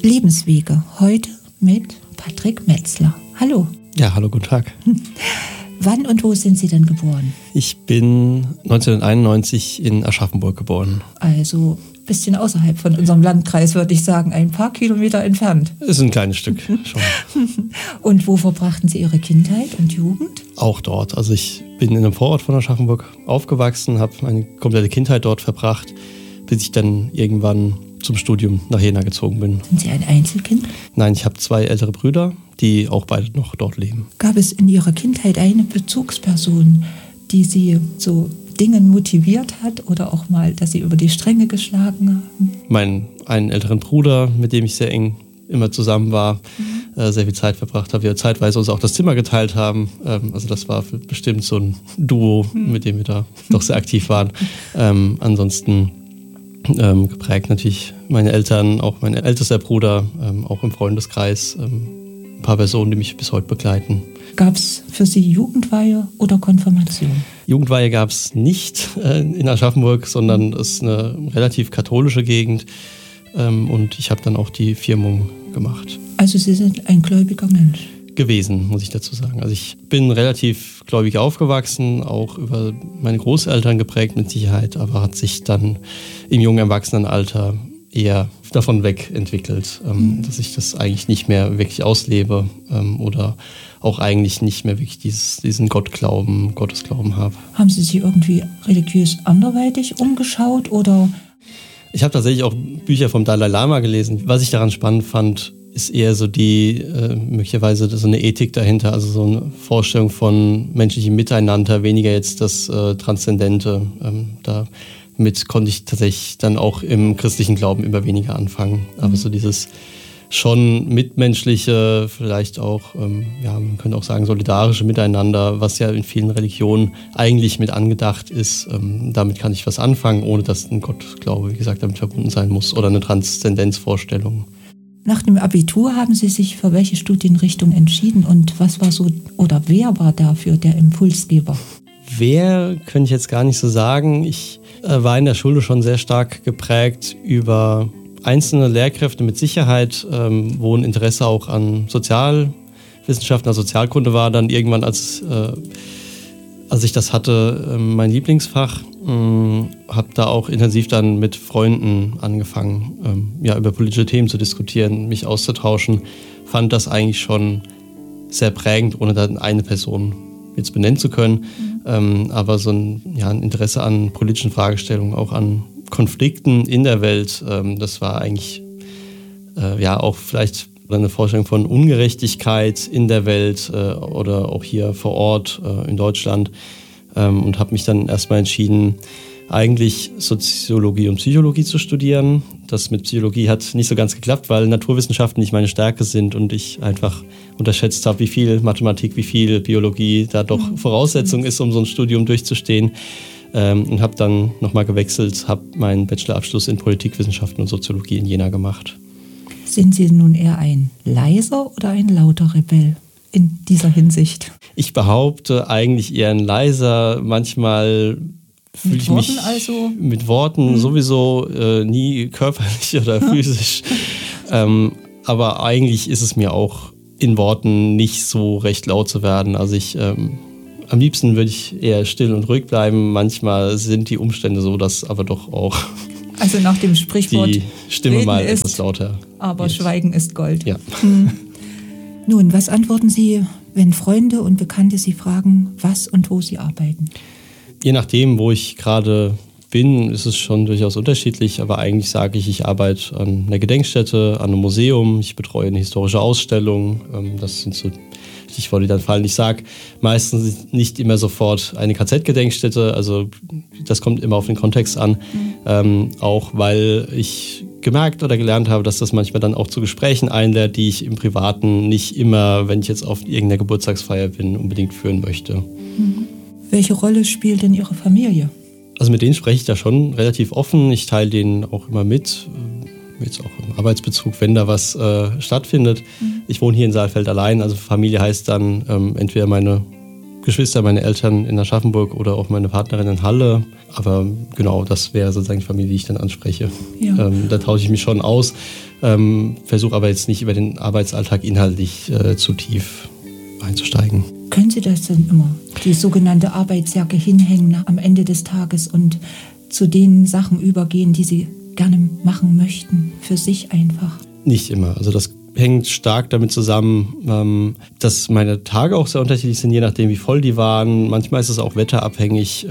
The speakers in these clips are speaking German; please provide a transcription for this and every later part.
Lebenswege. Heute mit Patrick Metzler. Hallo. Ja, hallo, guten Tag. Wann und wo sind Sie denn geboren? Ich bin 1991 in Aschaffenburg geboren. Also ein bisschen außerhalb von unserem Landkreis, würde ich sagen. Ein paar Kilometer entfernt. Ist ein kleines Stück schon. Und wo verbrachten Sie Ihre Kindheit und Jugend? Auch dort. Also ich bin in einem Vorort von Aschaffenburg aufgewachsen, habe meine komplette Kindheit dort verbracht, bis ich dann irgendwann zum Studium nach Jena gezogen bin. Sind Sie ein Einzelkind? Nein, ich habe 2 ältere Brüder, die auch beide noch dort leben. Gab es in Ihrer Kindheit eine Bezugsperson, die Sie zu Dingen motiviert hat oder auch mal, dass Sie über die Stränge geschlagen haben? Einen älteren Bruder, mit dem ich sehr eng immer zusammen war, sehr viel Zeit verbracht habe, wir zeitweise uns auch das Zimmer geteilt haben. Also das war bestimmt so ein Duo, mit dem wir da doch sehr aktiv waren. Ansonsten geprägt natürlich meine Eltern, auch mein ältester Bruder, auch im Freundeskreis, ein paar Personen, die mich bis heute begleiten. Gab es für Sie Jugendweihe oder Konfirmation? Jugendweihe gab es nicht in Aschaffenburg, sondern es ist eine relativ katholische Gegend und ich habe dann auch die Firmung gemacht. Also Sie sind ein gläubiger Mensch? Gewesen, muss ich dazu sagen. Also ich bin relativ gläubig aufgewachsen, auch über meine Großeltern geprägt mit Sicherheit, aber hat sich dann im jungen Erwachsenenalter eher davon wegentwickelt, dass ich das eigentlich nicht mehr wirklich auslebe oder auch eigentlich nicht mehr wirklich diesen Gottesglauben habe. Haben Sie sich irgendwie religiös anderweitig umgeschaut oder? Ich habe tatsächlich auch Bücher vom Dalai Lama gelesen. Was ich daran spannend fand, ist eher so die, möglicherweise so eine Ethik dahinter, also so eine Vorstellung von menschlichem Miteinander, weniger jetzt das Transzendente. Damit konnte ich tatsächlich dann auch im christlichen Glauben immer weniger anfangen. Aber so dieses schon mitmenschliche, vielleicht auch, man könnte auch sagen, solidarische Miteinander, was ja in vielen Religionen eigentlich mit angedacht ist, damit kann ich was anfangen, ohne dass ein Gottglaube, wie gesagt, damit verbunden sein muss oder eine Transzendenzvorstellung. Nach dem Abitur haben Sie sich für welche Studienrichtung entschieden und was war so oder wer war dafür der Impulsgeber? Wer, könnte ich jetzt gar nicht so sagen. Ich war in der Schule schon sehr stark geprägt über einzelne Lehrkräfte mit Sicherheit, wo ein Interesse auch an Sozialwissenschaften, an Sozialkunde war, dann irgendwann, als ich das hatte, mein Lieblingsfach, habe da auch intensiv dann mit Freunden angefangen, über politische Themen zu diskutieren, mich auszutauschen. Fand das eigentlich schon sehr prägend, ohne dann eine Person jetzt benennen zu können. Aber so ein Interesse an politischen Fragestellungen, auch an Konflikten in der Welt, das war eigentlich auch vielleicht eine Vorstellung von Ungerechtigkeit in der Welt oder auch hier vor Ort in Deutschland. Und habe mich dann erstmal entschieden, eigentlich Soziologie und Psychologie zu studieren. Das mit Psychologie hat nicht so ganz geklappt, weil Naturwissenschaften nicht meine Stärke sind und ich einfach unterschätzt habe, wie viel Mathematik, wie viel Biologie da doch Voraussetzung ist, um so ein Studium durchzustehen. Und habe dann nochmal gewechselt, habe meinen Bachelorabschluss in Politikwissenschaften und Soziologie in Jena gemacht. Sind Sie nun eher ein leiser oder ein lauter Rebell in dieser Hinsicht? Ich behaupte eigentlich eher ein leiser, manchmal fühle ich mich mit Worten sowieso nie körperlich oder physisch. Aber eigentlich ist es mir auch in Worten nicht so recht laut zu werden. Also am liebsten würde ich eher still und ruhig bleiben. Manchmal sind die Umstände so, dass aber doch auch also nach dem Sprichwort die Stimme Reden mal ist, etwas lauter aber ist. Schweigen ist Gold. Ja. Nun, was antworten Sie, wenn Freunde und Bekannte Sie fragen, was und wo Sie arbeiten? Je nachdem, wo ich gerade bin, ist es schon durchaus unterschiedlich, aber eigentlich sage ich arbeite an einer Gedenkstätte, an einem Museum, ich betreue eine historische Ausstellung, das sind so Stichworte, die dann fallen. Ich sage meistens nicht immer sofort eine KZ-Gedenkstätte, also das kommt immer auf den Kontext an, auch weil ich gemerkt oder gelernt habe, dass das manchmal dann auch zu Gesprächen einlädt, die ich im Privaten nicht immer, wenn ich jetzt auf irgendeiner Geburtstagsfeier bin, unbedingt führen möchte. Welche Rolle spielt denn Ihre Familie? Also mit denen spreche ich da schon relativ offen. Ich teile denen auch immer mit, jetzt auch im Arbeitsbezug, wenn da was stattfindet. Ich wohne hier in Saalfeld allein, also Familie heißt dann entweder meine Geschwister, meine Eltern in Aschaffenburg oder auch meine Partnerin in Halle. Aber genau, das wäre sozusagen die Familie, die ich dann anspreche. Ja. Da tausche ich mich schon aus. Versuche aber jetzt nicht über den Arbeitsalltag inhaltlich zu tief einzusteigen. Können Sie das denn immer, die sogenannte Arbeitsjacke hinhängen am Ende des Tages und zu den Sachen übergehen, die Sie gerne machen möchten, für sich einfach? Nicht immer. Also das hängt stark damit zusammen, dass meine Tage auch sehr unterschiedlich sind, je nachdem wie voll die waren. Manchmal ist es auch wetterabhängig,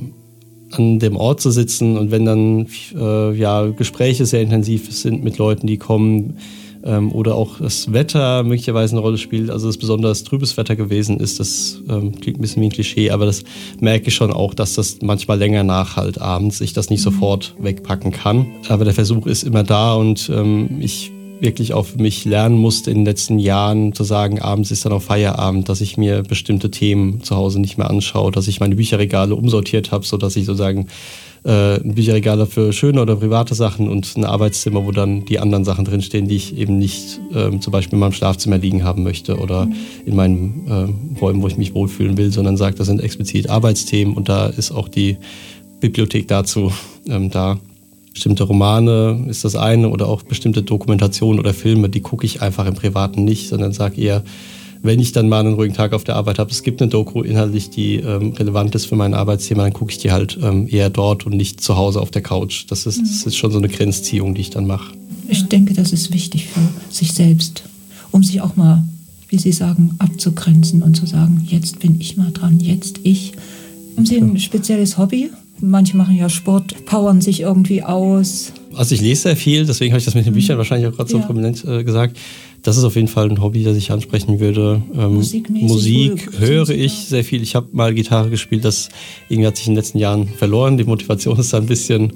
an dem Ort zu sitzen, und wenn dann Gespräche sehr intensiv sind mit Leuten, die kommen, oder auch das Wetter möglicherweise eine Rolle spielt, also es besonders trübes Wetter gewesen ist, das klingt ein bisschen wie ein Klischee, aber das merke ich schon auch, dass das manchmal länger nachhalt abends, ich das nicht sofort wegpacken kann. Aber der Versuch ist immer da, und ich wirklich auch für mich lernen musste in den letzten Jahren zu sagen, abends ist dann auch Feierabend, dass ich mir bestimmte Themen zu Hause nicht mehr anschaue, dass ich meine Bücherregale umsortiert habe, sodass ich sozusagen ein Bücherregal für schöne oder private Sachen und ein Arbeitszimmer, wo dann die anderen Sachen drinstehen, die ich eben nicht zum Beispiel in meinem Schlafzimmer liegen haben möchte oder in meinen Räumen, wo ich mich wohlfühlen will, sondern sage, das sind explizit Arbeitsthemen, und da ist auch die Bibliothek dazu da. Bestimmte Romane ist das eine, oder auch bestimmte Dokumentationen oder Filme, die gucke ich einfach im Privaten nicht, sondern sage eher, wenn ich dann mal einen ruhigen Tag auf der Arbeit habe, es gibt eine Doku inhaltlich, die relevant ist für mein Arbeitsthema, dann gucke ich die halt eher dort und nicht zu Hause auf der Couch. Das ist schon so eine Grenzziehung, die ich dann mache. Ich denke, das ist wichtig für sich selbst, um sich auch mal, wie Sie sagen, abzugrenzen und zu sagen, jetzt bin ich mal dran, jetzt ich. Haben Sie ein spezielles Hobby? Manche machen ja Sport, powern sich irgendwie aus. Also ich lese sehr viel, deswegen habe ich das mit den Büchern wahrscheinlich auch gerade so prominent gesagt. Das ist auf jeden Fall ein Hobby, das ich ansprechen würde. Musik höre ich sehr viel. Ich habe mal Gitarre gespielt, das irgendwie hat sich in den letzten Jahren verloren. Die Motivation ist da ein bisschen...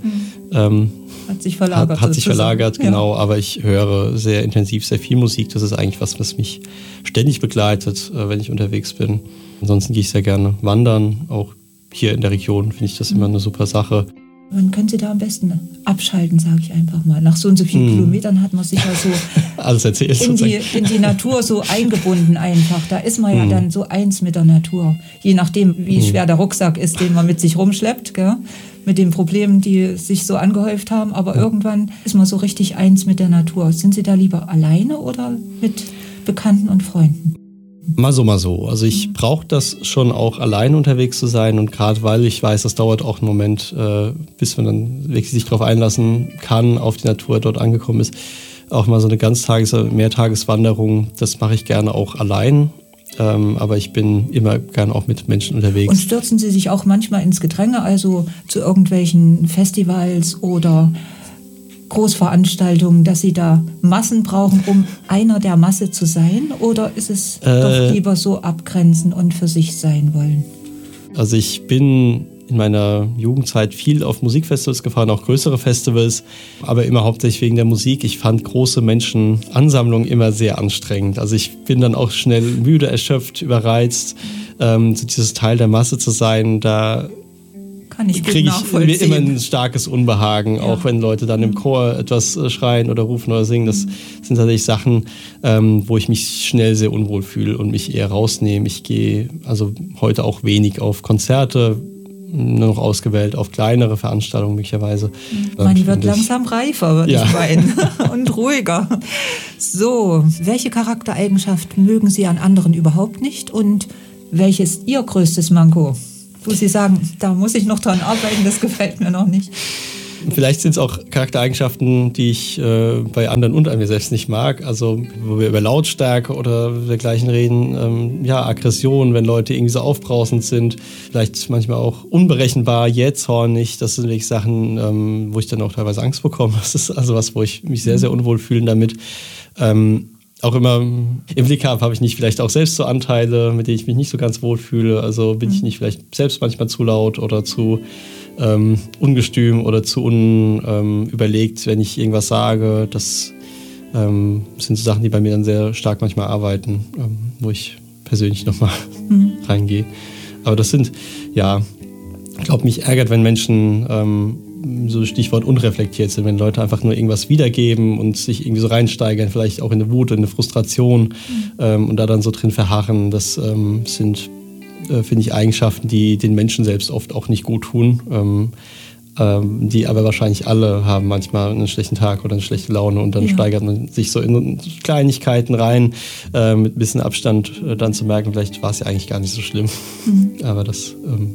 Hat sich verlagert. Hat sich verlagert, genau. Ja. Aber ich höre sehr intensiv sehr viel Musik. Das ist eigentlich was mich ständig begleitet, wenn ich unterwegs bin. Ansonsten gehe ich sehr gerne wandern, auch hier in der Region finde ich das immer eine super Sache. Wann können Sie da am besten abschalten, sage ich einfach mal. Nach so und so vielen Kilometern hat man sich ja so alles erzählt, in die Natur so eingebunden einfach. Da ist man ja dann so eins mit der Natur. Je nachdem, wie schwer der Rucksack ist, den man mit sich rumschleppt, gell? Mit den Problemen, die sich so angehäuft haben. Aber irgendwann ist man so richtig eins mit der Natur. Sind Sie da lieber alleine oder mit Bekannten und Freunden? Mal so. Also ich brauche das schon auch, alleine unterwegs zu sein, und gerade weil ich weiß, das dauert auch einen Moment, bis man dann wirklich sich darauf einlassen kann, auf die Natur dort angekommen ist. Auch mal so eine Mehrtageswanderung, das mache ich gerne auch allein, aber ich bin immer gerne auch mit Menschen unterwegs. Und stürzen Sie sich auch manchmal ins Gedränge, also zu irgendwelchen Festivals oder Großveranstaltungen, dass Sie da Massen brauchen, um einer der Masse zu sein? Oder ist es doch lieber so abgrenzen und für sich sein wollen? Also ich bin in meiner Jugendzeit viel auf Musikfestivals gefahren, auch größere Festivals, aber immer hauptsächlich wegen der Musik. Ich fand große Menschenansammlungen immer sehr anstrengend. Also ich bin dann auch schnell müde, erschöpft, überreizt. So dieses Teil der Masse zu sein, da kriege ich immer ein starkes Unbehagen, auch wenn Leute dann im Chor etwas schreien oder rufen oder singen. Das sind tatsächlich Sachen, wo ich mich schnell sehr unwohl fühle und mich eher rausnehme. Ich gehe also heute auch wenig auf Konzerte, nur noch ausgewählt auf kleinere Veranstaltungen möglicherweise. Man wird langsam reifer, würde ich meinen, und ruhiger. So, welche Charaktereigenschaft mögen Sie an anderen überhaupt nicht und welches ist Ihr größtes Manko? Wo Sie sagen, da muss ich noch dran arbeiten, das gefällt mir noch nicht. Vielleicht sind es auch Charaktereigenschaften, die ich bei anderen und an mir selbst nicht mag. Also wo wir über Lautstärke oder dergleichen reden, Aggression, wenn Leute irgendwie so aufbrausend sind, vielleicht manchmal auch unberechenbar, jähzornig. Das sind wirklich Sachen, wo ich dann auch teilweise Angst bekomme. Das ist also was, wo ich mich sehr, sehr unwohl fühle damit. Auch immer im Blick habe ich nicht vielleicht auch selbst so Anteile, mit denen ich mich nicht so ganz wohl fühle. Also bin ich nicht vielleicht selbst manchmal zu laut oder zu ungestüm oder zu unüberlegt, wenn ich irgendwas sage. Das sind so Sachen, die bei mir dann sehr stark manchmal arbeiten, wo ich persönlich nochmal reingehe. Aber das sind, ich glaube, mich ärgert, wenn Menschen so Stichwort unreflektiert sind, wenn Leute einfach nur irgendwas wiedergeben und sich irgendwie so reinsteigern, vielleicht auch in eine Wut, in eine Frustration und da dann so drin verharren. Das sind, finde ich, Eigenschaften, die den Menschen selbst oft auch nicht gut tun. die aber wahrscheinlich alle haben manchmal einen schlechten Tag oder eine schlechte Laune und dann steigert man sich so in Kleinigkeiten rein, mit ein bisschen Abstand dann zu merken, vielleicht war es ja eigentlich gar nicht so schlimm. Aber das...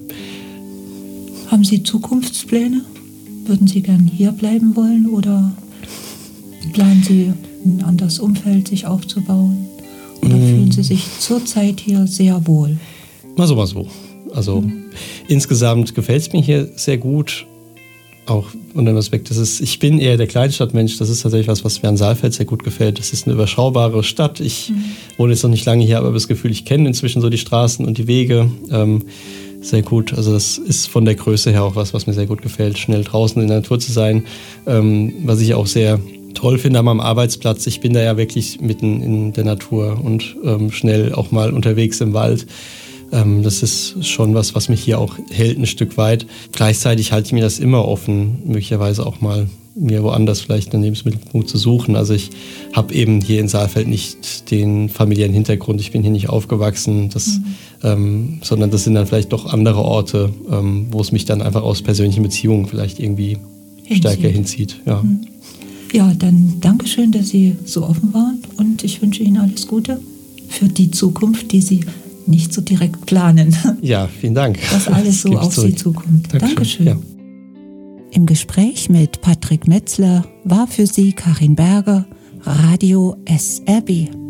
Haben Sie Zukunftspläne? Würden Sie gern hier bleiben wollen oder planen Sie ein anderes Umfeld sich aufzubauen? Oder fühlen Sie sich zurzeit hier sehr wohl? Mal so. Also insgesamt gefällt es mir hier sehr gut. Auch unter dem Aspekt, ich bin eher der Kleinstadtmensch. Das ist tatsächlich was mir an Saalfeld sehr gut gefällt. Das ist eine überschaubare Stadt. Ich wohne jetzt noch nicht lange hier, aber habe das Gefühl, ich kenne inzwischen so die Straßen und die Wege sehr gut. Also das ist von der Größe her auch was mir sehr gut gefällt, schnell draußen in der Natur zu sein. Was ich auch sehr toll finde am Arbeitsplatz. Ich bin da ja wirklich mitten in der Natur und schnell auch mal unterwegs im Wald. Das ist schon was mich hier auch hält ein Stück weit. Gleichzeitig halte ich mir das immer offen, möglicherweise auch mal mir woanders vielleicht einen Lebensmittelpunkt zu suchen. Also ich habe eben hier in Saalfeld nicht den familiären Hintergrund. Ich bin hier nicht aufgewachsen, sondern das sind dann vielleicht doch andere Orte, wo es mich dann einfach aus persönlichen Beziehungen vielleicht irgendwie stärker hinzieht. Ja. Ja, dann Dankeschön, dass Sie so offen waren und ich wünsche Ihnen alles Gute für die Zukunft, die Sie nicht so direkt planen. Ja, vielen Dank. Dass alles so auf Sie zukommt. Dankeschön. Ja. Im Gespräch mit Patrick Metzler war für Sie Karin Berger, Radio SRB.